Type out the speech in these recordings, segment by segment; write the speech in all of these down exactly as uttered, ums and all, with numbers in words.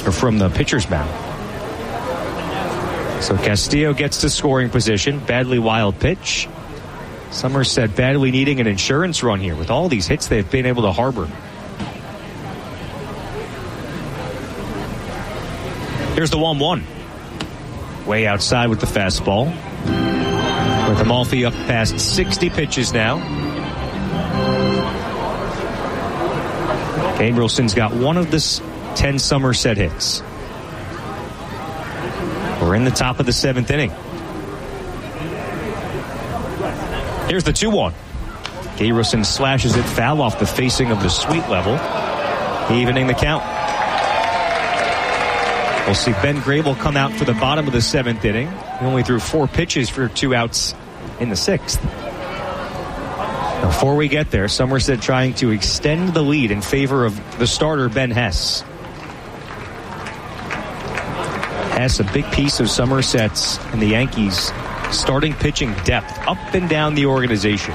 or from the pitcher's mound. So Castillo gets to scoring position. Badly wild pitch. Somerset badly needing an insurance run here with all these hits they've been able to harbor. Here's the one one. Way outside with the fastball. With Amalfi up past sixty pitches now. Gabrielson's got one of the ten Somerset hits. We're in the top of the seventh inning. Here's the two one. Gabrielson slashes it foul off the facing of the sweet level, evening the count. We'll see Ben Grable come out for the bottom of the seventh inning. He only threw four pitches for two outs in the sixth. Before we get there, Somerset trying to extend the lead in favor of the starter, Ben Hess. Hess, a big piece of Somerset's and the Yankees' starting pitching depth up and down the organization.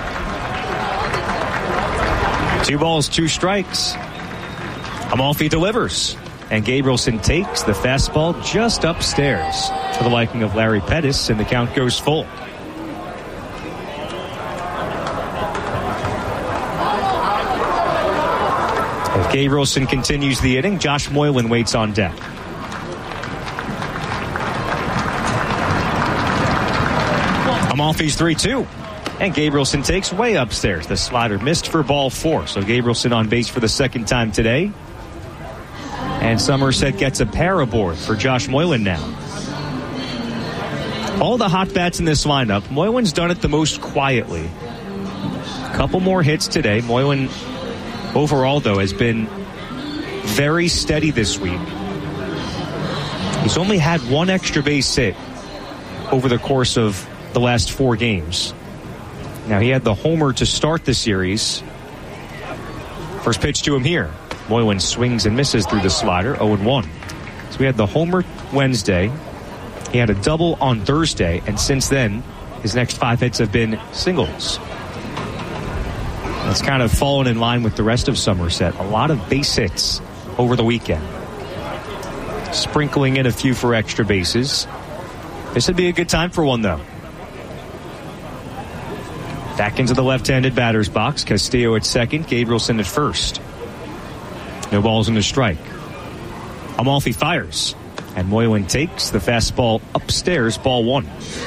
Two balls, two strikes. Amalfi delivers. And Gabrielson takes the fastball just upstairs for the liking of Larry Pettis, and the count goes full. If Gabrielson continues the inning, Josh Moylan waits on deck. Amalfi's three two. And Gabrielson takes way upstairs. The slider missed for ball four. So Gabrielson on base for the second time today. And Somerset gets a pair aboard for Josh Moylan now. All the hot bats in this lineup, Moylan's done it the most quietly. A couple more hits today. Moylan overall, though, has been very steady this week. He's only had one extra base hit over the course of the last four games. Now, he had the homer to start the series. First pitch to him here. Moylan swings and misses through the slider, oh and one. So we had the homer Wednesday. He had a double on Thursday, and since then, his next five hits have been singles. It's kind of fallen in line with the rest of Somerset. A lot of base hits over the weekend. Sprinkling in a few for extra bases. This would be a good time for one, though. Back into the left-handed batter's box. Castillo at second, Gabrielson at first. No balls in the strike. Amalfi fires. And Moylan takes the fastball upstairs, ball one.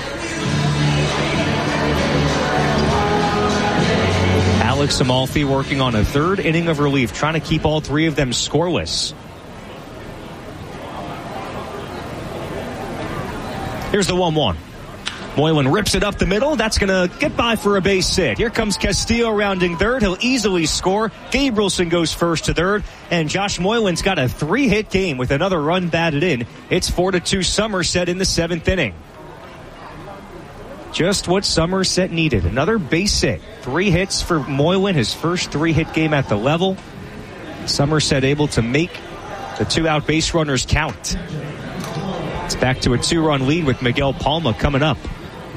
Alex Amalfi working on a third inning of relief, trying to keep all three of them scoreless. Here's the one one. Moylan rips it up the middle. That's going to get by for a base hit. Here comes Castillo rounding third. He'll easily score. Gabrielson goes first to third. And Josh Moylan's got a three-hit game with another run batted in. It's four to two Somerset in the seventh inning. Just what Somerset needed. Another base hit. Three hits for Moylan, his first three-hit game at the level. Somerset able to make the two-out base runners count. It's back to a two-run lead with Miguel Palma coming up.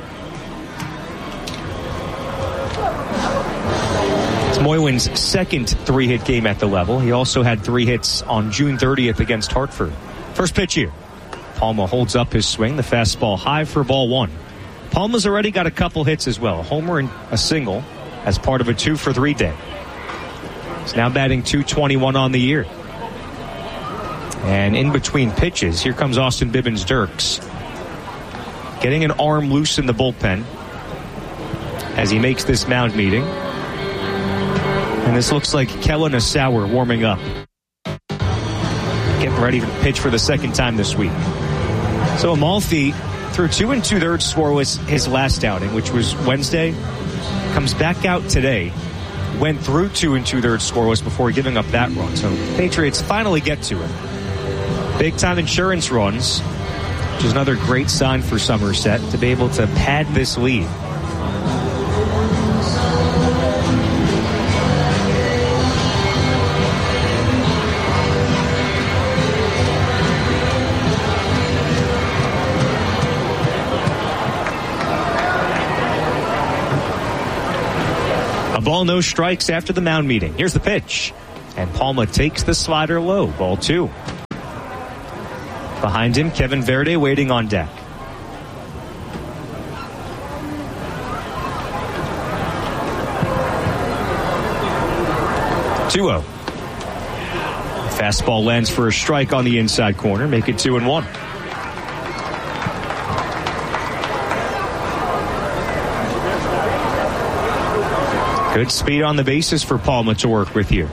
It's Moylan's second three-hit game at the level. He also had three hits on June thirtieth against Hartford. First pitch here. Palma holds up his swing. The fastball high for ball one. Palma's already got a couple hits as well. A homer and a single as part of a two for three day. He's now batting two twenty-one on the year. And in between pitches, here comes Austin Bibbins-Dirks. Getting an arm loose in the bullpen as he makes this mound meeting. And this looks like Kellen Asauer warming up. Getting ready to pitch for the second time this week. So Amalfi threw two and two-thirds scoreless his last outing, which was Wednesday. Comes back out today. Went through two and two-thirds scoreless before giving up that run. So Patriots finally get to him. Big-time insurance runs, which is another great sign for Somerset to be able to pad this lead. A ball, no strikes after the mound meeting. Here's the pitch. And Palma takes the slider low. Ball two. Behind him, Kevin Verde waiting on deck. two oh. Fastball lands for a strike on the inside corner. Make it two and one. Good speed on the bases for Palma to work with here.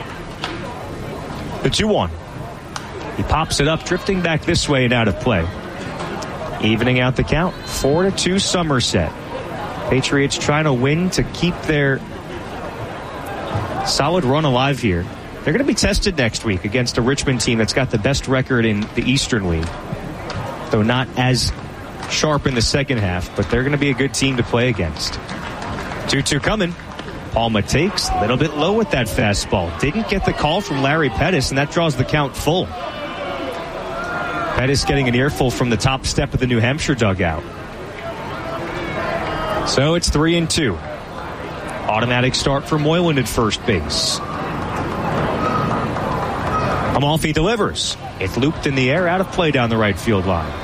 The two one. He pops it up, drifting back this way and out of play. Evening out the count. four to two Somerset. Patriots trying to win to keep their solid run alive here. They're going to be tested next week against a Richmond team that's got the best record in the Eastern League. Though not as sharp in the second half, but they're going to be a good team to play against. two two coming. Palma takes a little bit low with that fastball. Didn't get the call from Larry Pettis, and that draws the count full. Pettis getting an earful from the top step of the New Hampshire dugout. So it's three and two. Automatic start for Moylan at first base. Amalfi delivers. It's looped in the air, out of play down the right field line.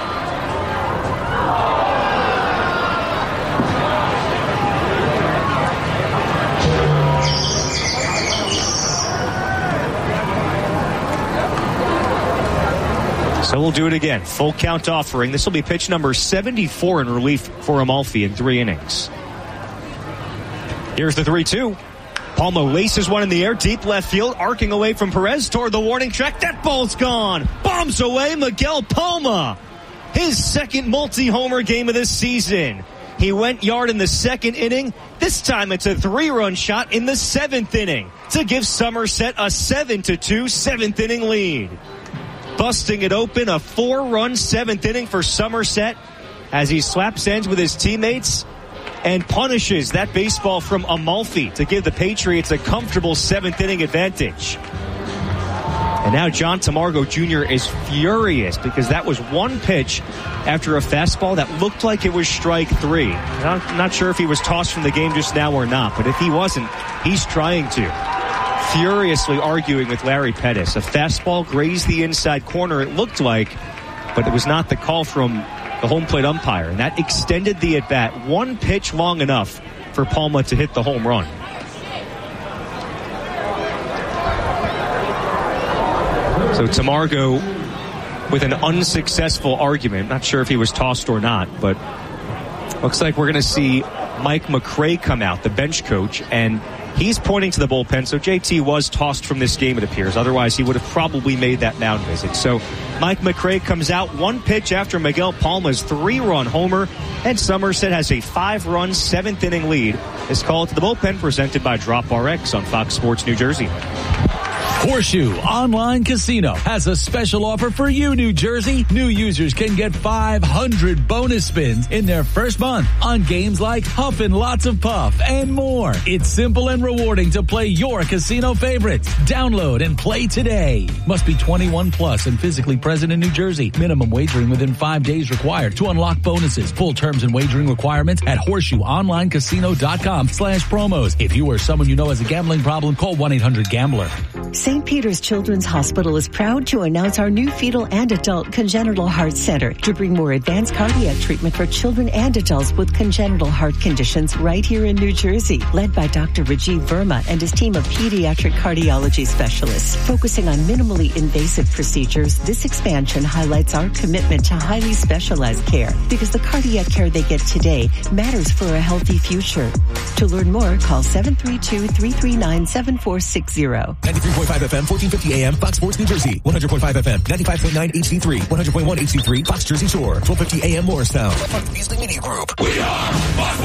So we'll do it again. Full count offering. This will be pitch number seventy-four in relief for Amalfi in three innings. Here's the three two. Palma laces one in the air, deep left field, arcing away from Perez toward the warning track. That ball's gone. Bombs away Miguel Palma. His second multi-homer game of this season. He went yard in the second inning. This time it's a three-run shot in the seventh inning to give Somerset a seven to two seventh inning lead. Busting it open, a four-run seventh inning for Somerset as he slaps ends with his teammates and punishes that baseball from Amalfi to give the Patriots a comfortable seventh inning advantage. And now John Tamargo Junior is furious because that was one pitch after a fastball that looked like it was strike three. I'm not sure if he was tossed from the game just now or not, but if he wasn't, he's trying to. Furiously arguing with Larry Pettis. A fastball grazed the inside corner, it looked like, but it was not the call from the home plate umpire. And that extended the at-bat one pitch long enough for Palma to hit the home run. So Tamargo with an unsuccessful argument. Not sure if he was tossed or not, but looks like we're going to see Mike McRae come out, the bench coach, and he's pointing to the bullpen. So J T was tossed from this game, it appears. Otherwise, he would have probably made that mound visit. So Mike McRae comes out one pitch after Miguel Palma's three-run homer, and Somerset has a five-run seventh inning lead. This call to the bullpen presented by Drop R X on Fox Sports New Jersey. Horseshoe Online Casino has a special offer for you, New Jersey. New users can get five hundred bonus spins in their first month on games like Huff and Lots of Puff and more. It's simple and rewarding to play your casino favorites. Download and play today. Must be twenty-one plus and physically present in New Jersey. Minimum wagering within five days required to unlock bonuses. Full terms and wagering requirements at horseshoeonlinecasino.com slash promos. If you or someone you know has a gambling problem, call one eight hundred gambler. Saint Peter's Children's Hospital is proud to announce our new fetal and adult congenital heart center to bring more advanced cardiac treatment for children and adults with congenital heart conditions right here in New Jersey. Led by Doctor Rajiv Verma and his team of pediatric cardiology specialists. Focusing on minimally invasive procedures, this expansion highlights our commitment to highly specialized care because the cardiac care they get today matters for a healthy future. To learn more, call seven three two, three three nine, seven four six zero. ninety-three point five F M, fourteen fifty A M, Fox Sports New Jersey. one hundred point five F M, ninety-five point nine H D three, one hundred point one H D three, Fox Jersey Shore. twelve fifty A M Morristown. Beasley Media Group. We are Fox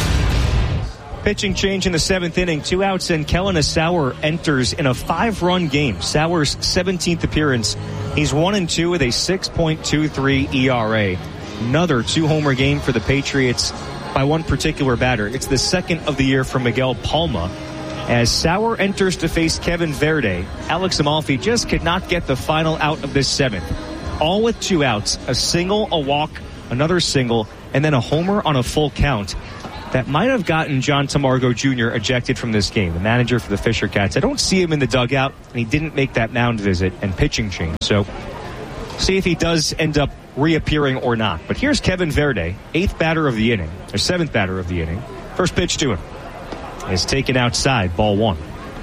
Sports. Pitching change in the seventh inning. Two outs and Kellen Sauer enters in a five-run game. Sauer's seventeenth appearance. He's one and two with a six point two three E R A. Another two-homer game for the Patriots by one particular batter. It's the second of the year from Miguel Palma. As Sauer enters to face Kevin Verde, Alex Amalfi just could not get the final out of this seventh. All with two outs, a single, a walk, another single, and then a homer on a full count. That might have gotten John Tamargo Junior ejected from this game, the manager for the Fisher Cats. I don't see him in the dugout, and he didn't make that mound visit and pitching change. So See if he does end up reappearing or not. But here's Kevin Verde, eighth batter of the inning, or seventh batter of the inning. First pitch to him is taken outside, ball one.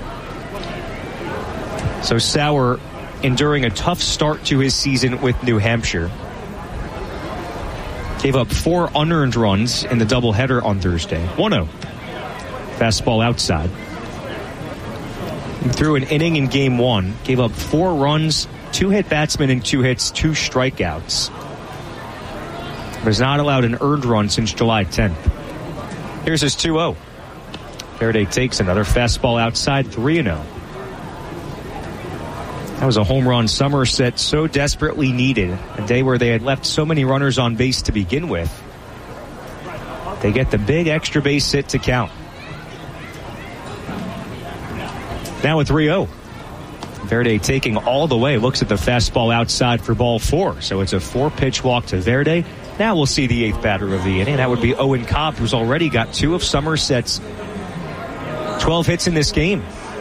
So Sauer enduring a tough start to his season with New Hampshire. Gave up four unearned runs in the doubleheader on Thursday. one oh. Fastball outside. He threw an inning in game one. Gave up four runs, two hit batsmen and two hits, two strikeouts. Was not allowed an earned run since July tenth. Here's his two oh. Verde takes another fastball outside, three oh. That was a home run Somerset so desperately needed. A day where they had left so many runners on base to begin with. They get the big extra base hit to count. Now with three oh. Verde taking all the way. Looks at the fastball outside for ball four. So it's a four-pitch walk to Verde. Now we'll see the eighth batter of the inning. That would be Owen Cobb, who's already got two of Somerset's twelve hits in this game.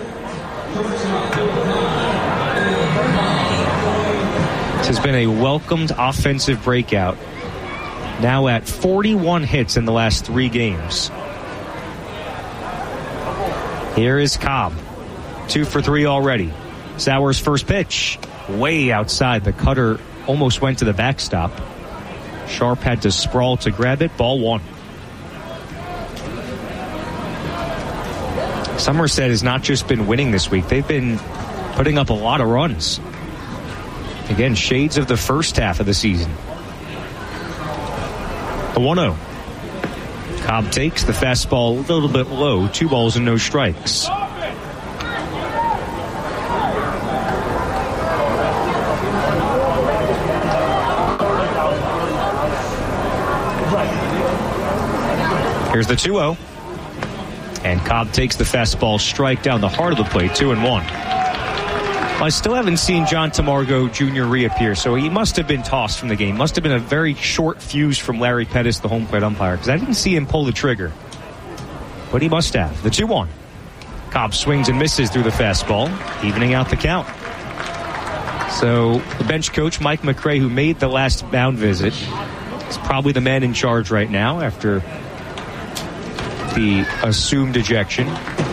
This has been a welcomed offensive breakout. Now at forty-one hits in the last three games. Here is Cobb. Two for three already. Sauer's first pitch. Way outside. The cutter almost went to the backstop. Sharp had to sprawl to grab it. Ball one. Somerset has not just been winning this week. They've been putting up a lot of runs. Again, shades of the first half of the season. The one oh. Cobb takes the fastball a little bit low. Two balls and no strikes. Here's the two oh. And Cobb takes the fastball strike down the heart of the plate. Two and one. I still haven't seen John Tamargo Junior reappear, so he must have been tossed from the game. Must have been a very short fuse from Larry Pettis, the home plate umpire, because I didn't see him pull the trigger. But he must have. The two one. Cobb swings and misses through the fastball, evening out the count. So the bench coach, Mike McRae, who made the last mound visit, is probably the man in charge right now after the assumed ejection.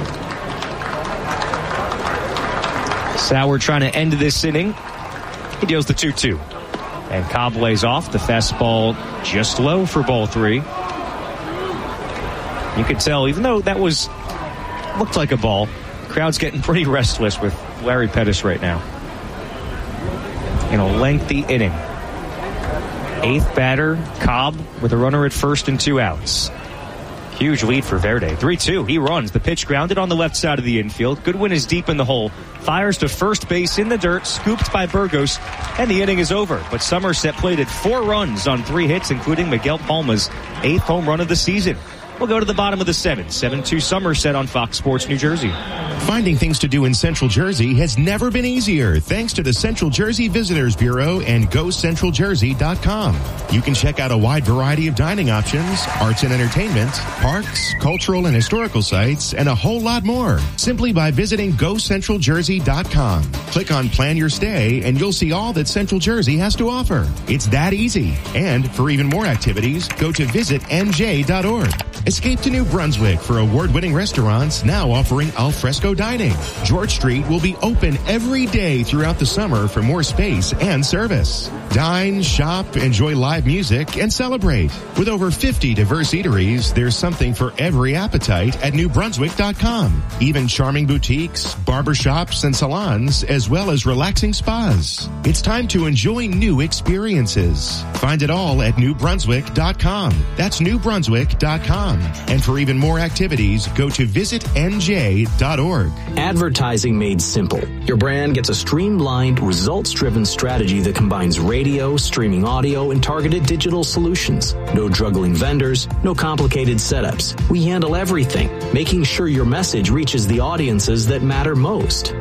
Sauer trying to end this inning. He deals the two two. And Cobb lays off. The fastball just low for ball three. You could tell, even though that was looked like a ball, the crowd's getting pretty restless with Larry Pettis right now. In a lengthy inning. Eighth batter, Cobb with a runner at first and two outs. Huge lead for Verde. three two. He runs. The pitch grounded on the left side of the infield. Goodwin is deep in the hole. Fires to first base in the dirt. Scooped by Burgos. And the inning is over. But Somerset plated four runs on three hits, including Miguel Palma's eighth home run of the season. We'll go to the bottom of the seventh. seven two Somerset on Fox Sports New Jersey. Finding things to do in Central Jersey has never been easier thanks to the Central Jersey Visitors Bureau and go central jersey dot com. You can check out a wide variety of dining options, arts and entertainment, parks, cultural and historical sites, and a whole lot more simply by visiting go central jersey dot com. Click on Plan Your Stay and you'll see all that Central Jersey has to offer. It's that easy. And for even more activities, go to visit n j dot org. Escape to New Brunswick for award-winning restaurants now offering al fresco dining. George Street will be open every day throughout the summer for more space and service. Dine, shop, enjoy live music, and celebrate. With over fifty diverse eateries, there's something for every appetite at new brunswick dot com. Even charming boutiques, barbershops, and salons, as well as relaxing spas. It's time to enjoy new experiences. Find it all at new brunswick dot com. That's new brunswick dot com. And for even more activities, go to visit n j dot org. Advertising made simple. Your brand gets a streamlined, results-driven strategy that combines radio, streaming audio, and targeted digital solutions. No juggling vendors, no complicated setups. We handle everything, making sure your message reaches the audiences that matter most.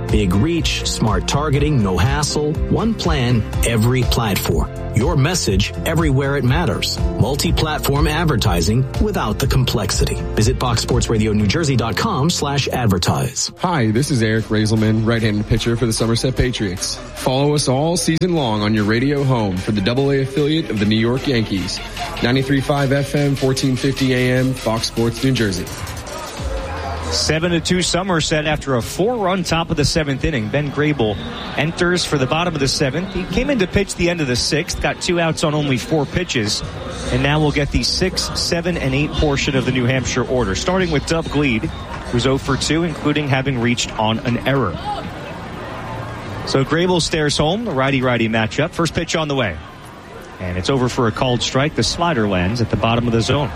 Big reach, smart targeting, no hassle, one plan, every platform. Your message everywhere it matters. Multi-platform advertising without the complexity. Visit fox sports radio new jersey dot com slash advertise. Hi, this is Eric Raiselman, right-handed pitcher for the Somerset Patriots. Follow us all season long on your radio home for the double A affiliate of the New York Yankees. ninety-three point five F M, fourteen fifty A M, Fox Sports New Jersey. seven to two Somerset after a four-run top of the seventh inning. Ben Grable enters for the bottom of the seventh. He came in to pitch the end of the sixth, got two outs on only four pitches, and now we'll get the six, seven, and eight portion of the New Hampshire order, starting with Dub Gleed, who's oh for two, including having reached on an error. So Grable stares home, the righty-righty matchup. First pitch on the way, and it's over for a called strike. The slider lands at the bottom of the zone.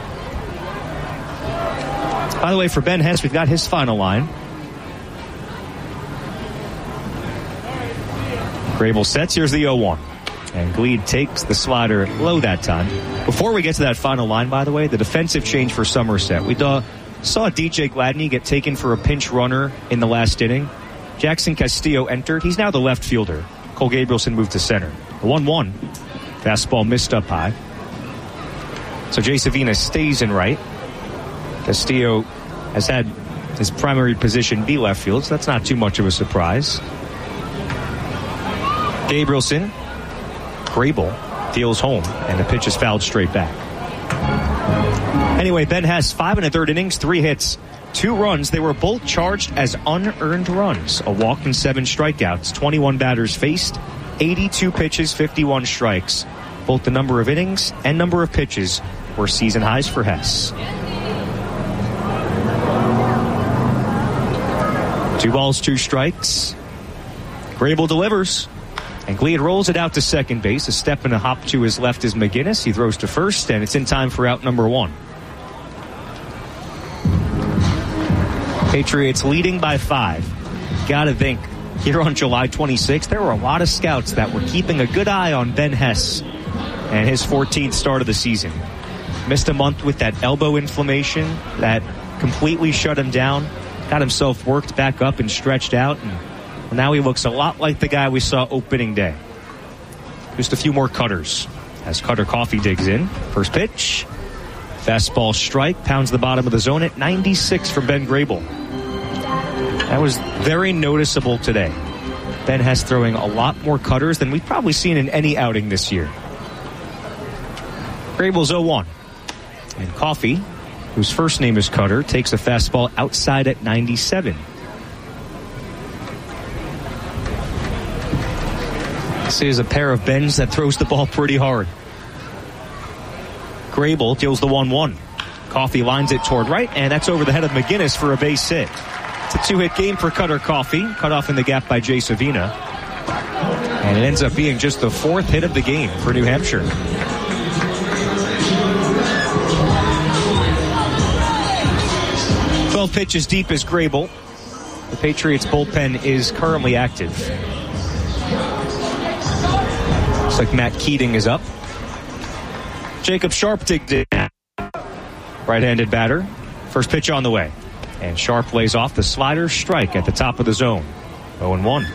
By the way, for Ben Hess, we've got his final line. Grable sets. Here's the oh one. And Gleed takes the slider low that time. Before we get to that final line, by the way, the defensive change for Somerset. We saw, saw D J Gladney get taken for a pinch runner in the last inning. Jackson Castillo entered. He's now the left fielder. Cole Gabrielson moved to center. The one one. Fastball missed up high. So Jay Savina stays in right. Castillo has had his primary position be left field, so that's not too much of a surprise. Gabrielson, Grable, deals home, and the pitch is fouled straight back. Anyway, Ben has five and a third innings, three hits, two runs. They were both charged as unearned runs. A walk and seven strikeouts, twenty-one batters faced, eighty-two pitches, fifty-one strikes. Both the number of innings and number of pitches were season highs for Hess. Two balls, two strikes. Grable delivers. And Gleed rolls it out to second base. A step and a hop to his left is McGinnis. He throws to first, and it's in time for out number one. Patriots leading by five. Gotta think, here on July twenty-sixth, there were a lot of scouts that were keeping a good eye on Ben Hess and his fourteenth start of the season. Missed a month with that elbow inflammation that completely shut him down. Got himself worked back up and stretched out, and now he looks a lot like the guy we saw opening day. Just a few more cutters as Cutter Coffee digs in. First pitch. Fastball strike. Pounds the bottom of the zone at ninety-six from Ben Grable. That was very noticeable today. Ben Hess throwing a lot more cutters than we've probably seen in any outing this year. Grable's oh one. And Coffee, whose first name is Cutter, takes a fastball outside at ninety-seven. This is a pair of Bens that throws the ball pretty hard. Grable deals the one one. Coffee lines it toward right, and that's over the head of McGinnis for a base hit. It's a two-hit game for Cutter Coffee, cut off in the gap by Jay Savina. And it ends up being just the fourth hit of the game for New Hampshire. twelve pitches deep is Grable. The Patriots bullpen is currently active. Looks like Matt Keating is up. Jacob Sharp digged in. Right-handed batter. First pitch on the way. And Sharp lays off the slider strike at the top of the zone. oh and one.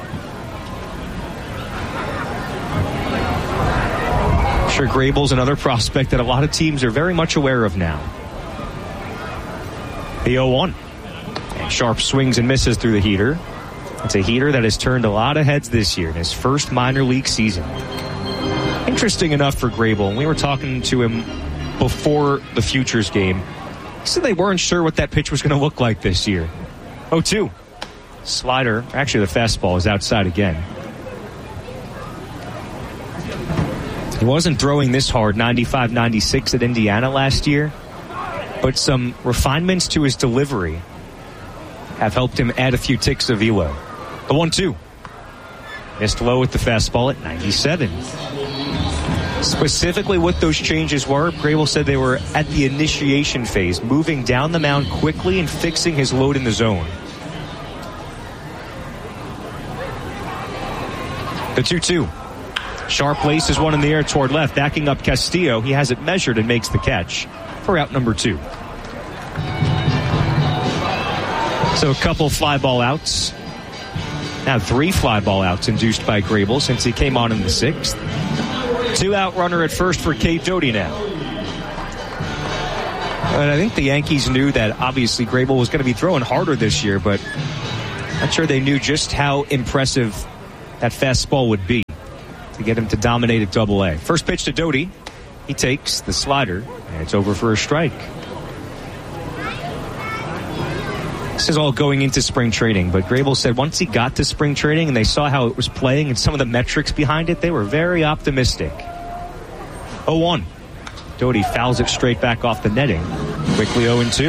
Sure, Grable's another prospect that a lot of teams are very much aware of now. The oh one. And Sharp swings and misses through the heater. It's a heater that has turned a lot of heads this year in his first minor league season. Interesting enough for Grable, and we were talking to him before the Futures game. He said they weren't sure what that pitch was going to look like this year. oh two. Slider, actually the fastball is outside again. He wasn't throwing this hard, ninety-five ninety-six at Indiana last year, but some refinements to his delivery have helped him add a few ticks of velo. The one two. Missed low with the fastball at ninety-seven. Specifically what those changes were, Grable said they were at the initiation phase, moving down the mound quickly and fixing his load in the zone. The two two. Sharp laces one in the air toward left, backing up Castillo. He has it measured and makes the catch for out number two. So a couple fly ball outs. Now three fly ball outs induced by Grable since he came on in the sixth. Two out runner at first for Cade Doughty now. And I think the Yankees knew that obviously Grable was going to be throwing harder this year, but not sure they knew just how impressive that fastball would be to get him to dominate at double A. First pitch to Doughty. He takes the slider, and it's over for a strike. This is all going into spring training, but Grable said once he got to spring training and they saw how it was playing and some of the metrics behind it, they were very optimistic. oh one. Doughty fouls it straight back off the netting. Quickly oh and two.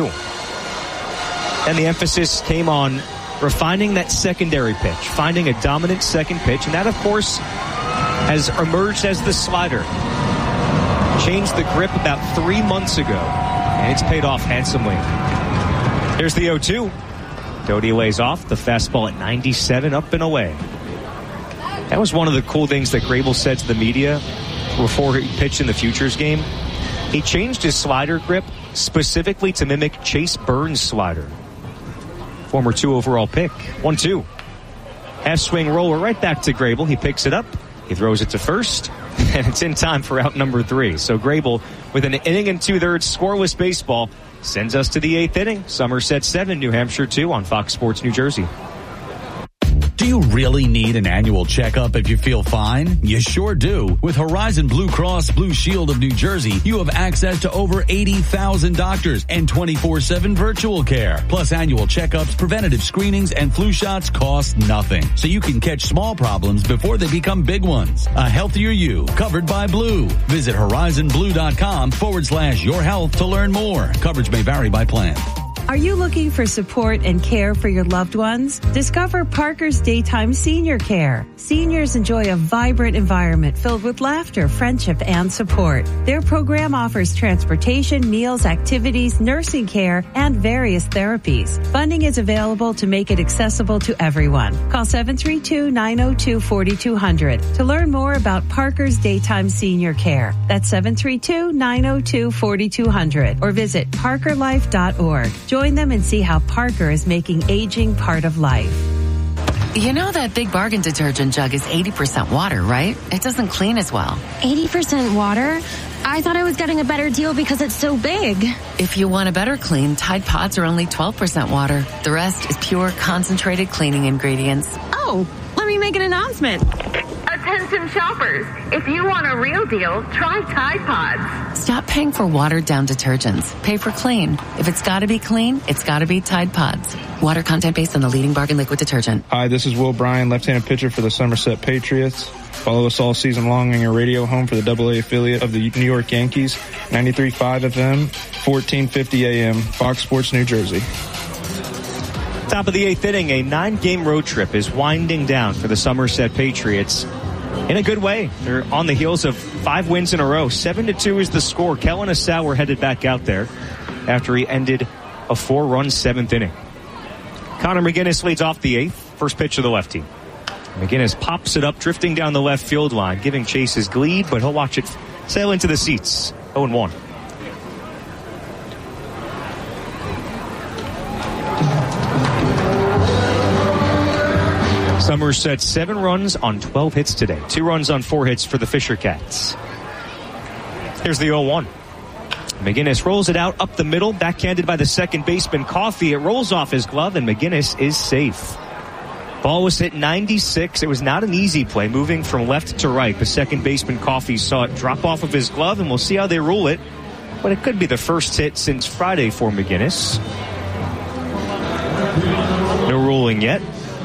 And the emphasis came on refining that secondary pitch, finding a dominant second pitch, and that, of course, has emerged as the slider. Changed the grip about three months ago, and it's paid off handsomely. Here's the oh two. Doughty lays off the fastball at ninety-seven, up and away. That was one of the cool things that Grable said to the media before he pitched in the Futures game. He changed his slider grip specifically to mimic Chase Burns' slider. Former two overall pick. one two. Half swing roller right back to Grable. He picks it up. He throws it to first. And it's in time for out number three. So Grable, with an inning and two-thirds scoreless baseball, sends us to the eighth inning. Somerset seven, New Hampshire two on Fox Sports New Jersey. Do you really need an annual checkup if you feel fine? You sure do. With Horizon Blue Cross Blue Shield of New Jersey, you have access to over eighty thousand doctors and twenty-four seven virtual care. Plus annual checkups, preventative screenings, and flu shots cost nothing. So you can catch small problems before they become big ones. A healthier you, covered by Blue. Visit horizonblue.com forward slash your health to learn more. Coverage may vary by plan. Are you looking for support and care for your loved ones? Discover Parker's Daytime Senior Care. Seniors enjoy a vibrant environment filled with laughter, friendship, and support. Their program offers transportation, meals, activities, nursing care, and various therapies. Funding is available to make it accessible to everyone. Call seven three two, nine oh two, four two zero zero to learn more about Parker's Daytime Senior Care. That's seven three two, nine oh two, four two zero zero or visit parker life dot org. Join them and see how Parker is making aging part of life. You know that Big Bargain detergent jug is eighty percent water, right? It doesn't clean as well. eighty percent water? I thought I was getting a better deal because it's so big. If you want a better clean, Tide Pods are only twelve percent water. The rest is pure concentrated cleaning ingredients. Oh, let me make an announcement. Attention shoppers, if you want a real deal, try Tide Pods. Stop paying for watered-down detergents. Pay for clean. If it's got to be clean, it's got to be Tide Pods. Water content based on the leading bargain liquid detergent. Hi, this is Will Bryan, left-handed pitcher for the Somerset Patriots. Follow us all season long on your radio home for the double A affiliate of the New York Yankees, ninety-three point five F M, fourteen fifty A M, Fox Sports New Jersey. Top of the eighth inning, a nine-game road trip is winding down for the Somerset Patriots. In a good way. They're on the heels of five wins in a row. Seven to two is the score. Kellen Asauer headed back out there after he ended a four-run seventh inning. Connor McGinnis leads off the eighth. First pitch of the lefty. McGinnis pops it up, drifting down the left field line, giving Chase his lead, but he'll watch it sail into the seats. oh and one. Somerset seven runs on twelve hits today. Two runs on four hits for the Fisher Cats. Here's the oh one. McGinnis rolls it out up the middle, backhanded by the second baseman Coffey. It rolls off his glove, and McGinnis is safe. Ball was hit ninety-six. It was not an easy play, moving from left to right. The second baseman Coffey saw it drop off of his glove, and we'll see how they rule it. But it could be the first hit since Friday for McGinnis. No ruling yet.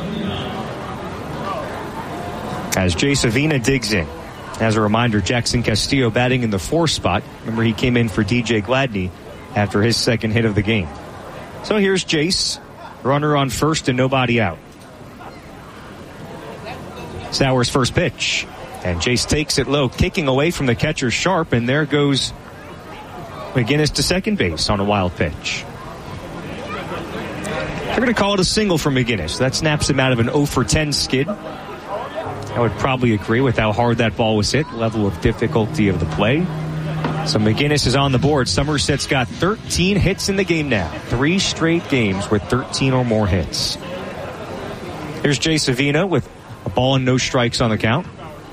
As Jay Savina digs in. As a reminder, Jackson Castillo batting in the four spot. Remember, he came in for D J Gladney after his second hit of the game. So here's Jace. Runner on first and nobody out. Sauer's first pitch. And Jace takes it low, kicking away from the catcher Sharp, and there goes McGinnis to second base on a wild pitch. They're going to call it a single for McGinnis. That snaps him out of an oh for ten skid. I would probably agree with how hard that ball was hit, level of difficulty of the play. So McGinnis is on the board. Somerset's got thirteen hits in the game now. Three straight games with thirteen or more hits. Here's Jay Savina with a ball and no strikes on the count.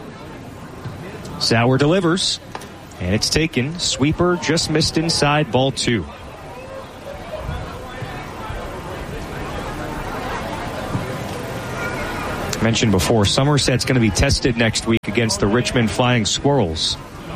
Sauer delivers, and it's taken. Sweeper just missed inside, ball two. Mentioned before, Somerset's going to be tested next week against the Richmond Flying Squirrels.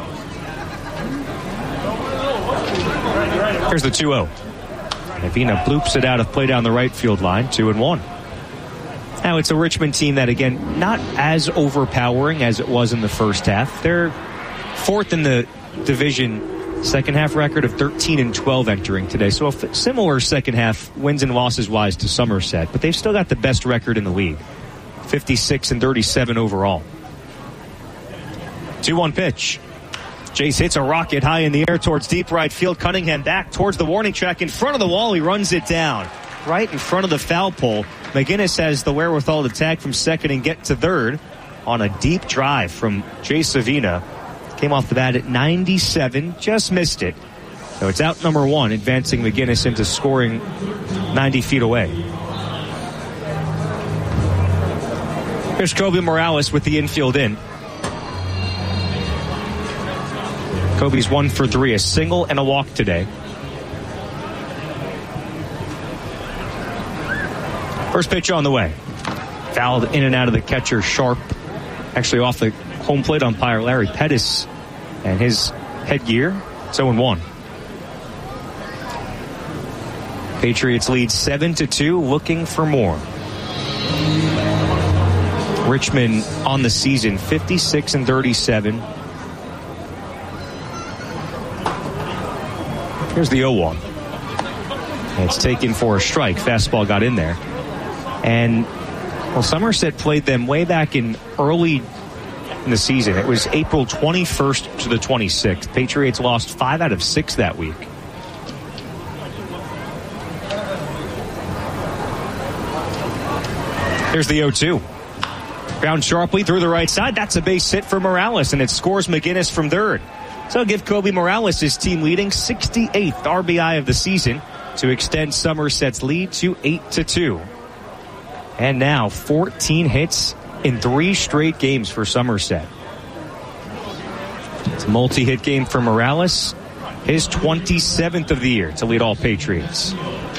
Here's the two oh. Avina bloops it out of play down the right field line, two and one. Now it's a Richmond team that, again, not as overpowering as it was in the first half. They're fourth in the division, second half record of thirteen and twelve entering today. So a f- similar second half wins and losses wise to Somerset, but they've still got the best record in the league. fifty-six and thirty-seven overall. two one pitch. Jace hits a rocket high in the air towards deep right field. Cunningham back towards the warning track in front of the wall. He runs it down right in front of the foul pole. McGinnis has the wherewithal to tag from second and get to third on a deep drive from Jay Savina. Came off the bat at ninety-seven, just missed it. So it's out number one, advancing McGinnis into scoring ninety feet away. Here's Kobe Morales with the infield in. Kobe's one for three, a single and a walk today. First pitch on the way. Fouled in and out of the catcher, Sharp. Actually off the home plate umpire, Larry Pettis, and his headgear. It's oh and one. Patriots lead seven to two, looking for more. Richmond on the season, fifty-six and thirty-seven. Here's the oh one. It's taken for a strike. Fastball got in there. And, well, Somerset played them way back in early in the season. It was April twenty-first to the twenty-sixth. Patriots lost five out of six that week. Here's the oh two. Ground sharply through the right side. That's a base hit for Morales, and it scores McGinnis from third. So give Kobe Morales his team leading sixty-eighth R B I of the season to extend Somerset's lead to eight to two. And now fourteen hits in three straight games for Somerset. It's a multi-hit game for Morales, his twenty-seventh of the year to lead all Patriots.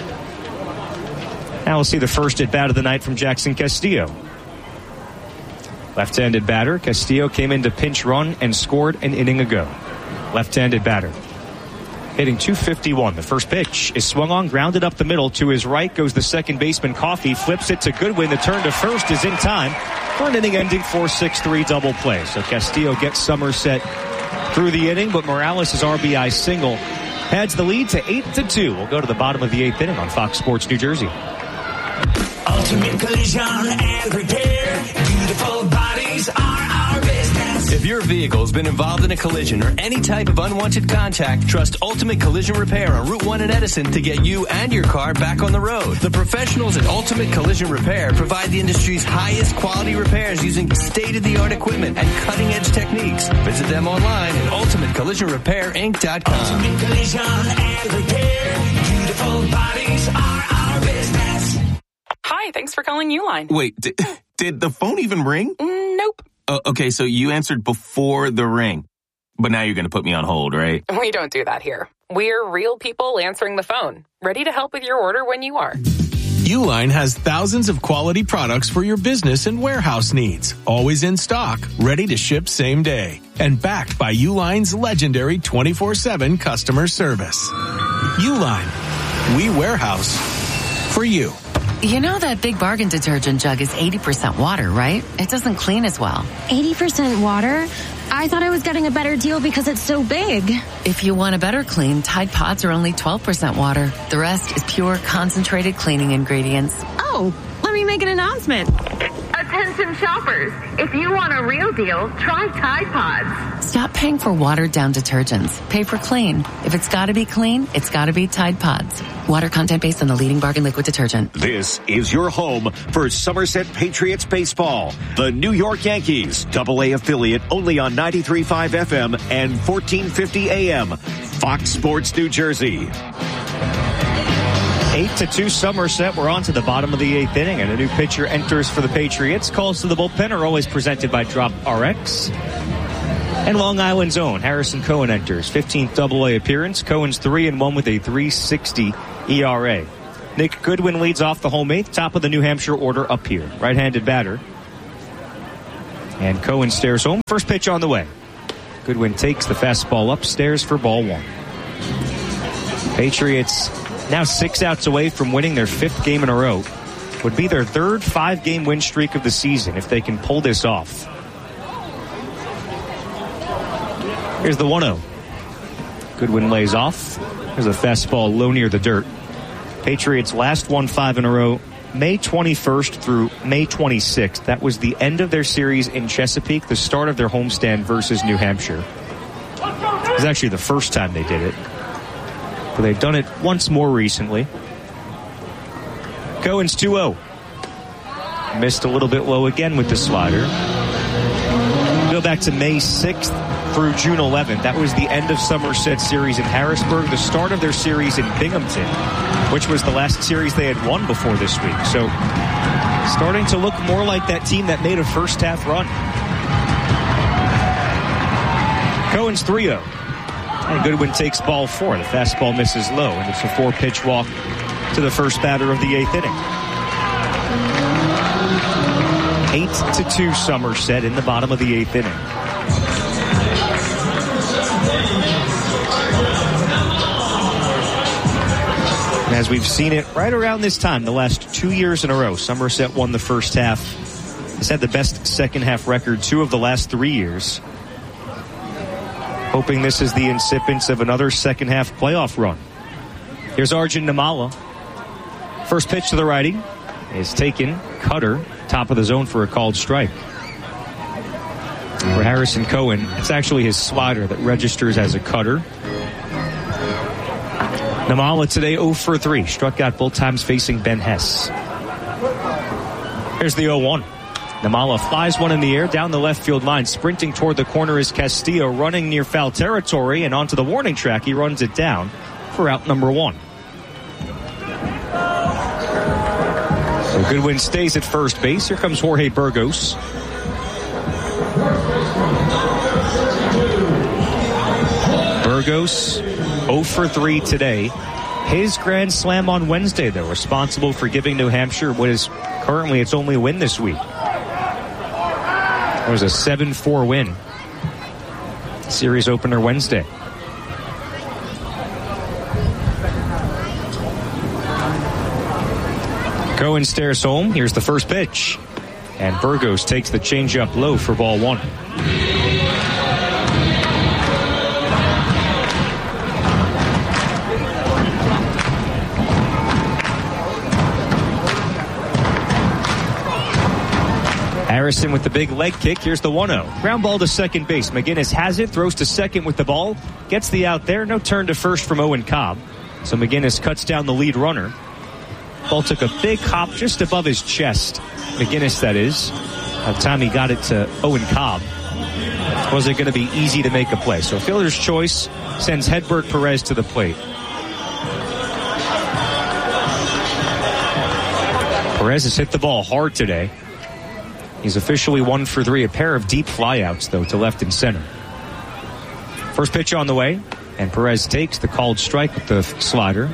Now we'll see the first at bat of the night from Jackson Castillo. Left-handed batter, Castillo came in to pinch run and scored an inning ago. Left-handed batter. Hitting two fifty-one. The first pitch is swung on, grounded up the middle. To his right goes the second baseman, Coffey. Flips it to Goodwin. The turn to first is in time for an inning-ending four six three double play. So Castillo gets Somerset through the inning, but Morales' R B I single adds the lead to eight to two. We'll go to the bottom of the eighth inning on Fox Sports New Jersey. Ultimate Collision and Repair. Beautiful bodies are our business. If your vehicle's been involved in a collision or any type of unwanted contact, trust Ultimate Collision Repair on Route one in Edison to get you and your car back on the road. The professionals at Ultimate Collision Repair provide the industry's highest quality repairs using state-of-the-art equipment and cutting-edge techniques. Visit them online at ultimate collision repair inc dot com. Ultimate Collision and Repair. Beautiful bodies are our business. Hi, thanks for calling Uline. Wait, did, did the phone even ring? Mm, nope. Uh, okay, so you answered before the ring. But now you're going to put me on hold, right? We don't do that here. We're real people answering the phone, ready to help with your order when you are. Uline has thousands of quality products for your business and warehouse needs. Always in stock, ready to ship same day. And backed by Uline's legendary twenty-four seven customer service. Uline. We warehouse for you. You know that Big Bargain detergent jug is eighty percent water, right? It doesn't clean as well. eighty percent water? I thought I was getting a better deal because it's so big. If you want a better clean, Tide Pods are only twelve percent water. The rest is pure concentrated cleaning ingredients. Oh, let me make an announcement. Attention shoppers, if you want a real deal, try Tide Pods. Stop paying for watered-down detergents. Pay for clean. If it's got to be clean, it's got to be Tide Pods. Water content based on the leading bargain liquid detergent. This is your home for Somerset Patriots baseball. The New York Yankees, double A affiliate, only on ninety-three point five F M and fourteen fifty A M. Fox Sports New Jersey. Eight to two Somerset. We're on to the bottom of the eighth inning, and a new pitcher enters for the Patriots. Calls to the bullpen are always presented by Drop R X. And Long Island's own Harrison Cohen enters. fifteenth double A appearance. Cohen's three and one with a three sixty E R A. Nick Goodwin leads off the home eighth, top of the New Hampshire order up here. Right-handed batter. And Cohen stares home. First pitch on the way. Goodwin takes the fastball upstairs for ball one. Patriots now six outs away from winning their fifth game in a row. Would be their third five-game win streak of the season if they can pull this off. Here's the one oh. Goodwin lays off. There's a fastball low near the dirt. Patriots last won five in a row, May twenty-first through May twenty-sixth. That was the end of their series in Chesapeake, the start of their homestand versus New Hampshire. It was actually the first time they did it. But they've done it once more recently. Cohen's two oh. Missed a little bit low again with the slider. Go back to May sixth through June eleventh. That was the end of Somerset's series in Harrisburg, the start of their series in Binghamton, which was the last series they had won before this week. So starting to look more like that team that made a first half run. Cohen's three oh. And Goodwin takes ball four. The fastball misses low, and it's a four-pitch walk to the first batter of the eighth inning. Eight to two Somerset in the bottom of the eighth inning. And as we've seen it right around this time, the last two years in a row, Somerset won the first half. Has had the best second half record two of the last three years. Hoping this is the incipients of another second half playoff run. Here's Arjun Namala. First pitch to the righty is taken. Cutter, top of the zone for a called strike. For Harrison Cohen, it's actually his slider that registers as a cutter. Namala today oh for three. Struck out both times facing Ben Hess. Here's the oh one. Namala flies one in the air down the left field line. Sprinting toward the corner is Castillo, running near foul territory, and onto the warning track. He runs it down for out number one. So Goodwin stays at first base. Here comes Jorge Burgos. Burgos oh for three today. His grand slam on Wednesday, though, responsible for giving New Hampshire what is currently its only win this week. It was a seven four win. Series opener Wednesday. Cohen stares home. Here's the first pitch. And Burgos takes the changeup low for ball one. Harrison with the big leg kick. Here's the one oh. Ground ball to second base. McGinnis has it, throws to second with the ball, gets the out there. No turn to first from Owen Cobb. So McGinnis cuts down the lead runner. Ball took a big hop just above his chest. McGinnis, that is. By the time he got it to Owen Cobb, was it going to be easy to make a play? So fielder's choice sends Hedberg Perez to the plate. Perez has hit the ball hard today. He's officially one for three. A pair of deep flyouts, though, to left and center. First pitch on the way, and Perez takes the called strike with the slider.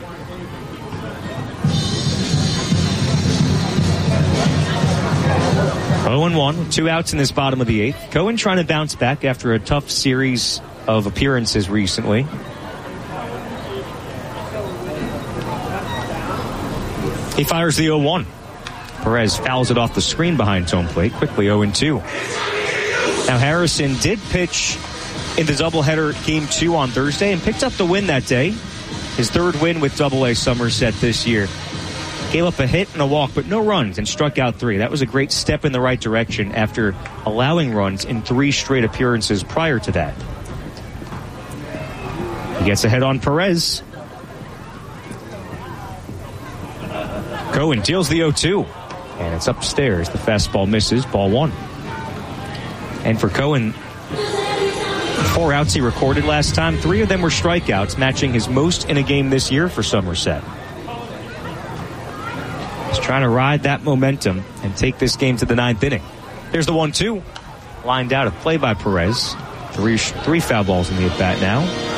oh and one, two outs in this bottom of the eighth. Cohen trying to bounce back after a tough series of appearances recently. He fires the oh one. Perez fouls it off the screen behind home plate. Quickly oh and two. Now Harrison did pitch in the doubleheader game two on Thursday and picked up the win that day. His third win with Double A Somerset this year. Gave up a hit and a walk, but no runs, and struck out three. That was a great step in the right direction after allowing runs in three straight appearances prior to that. He gets ahead on Perez. Cohen deals the oh two. And it's upstairs. The fastball misses. Ball one. And for Cohen, four outs he recorded last time. Three of them were strikeouts, matching his most in a game this year for Somerset. He's trying to ride that momentum and take this game to the ninth inning. Here's the one two. Lined out, a play by Perez. Three, three foul balls in the at-bat now.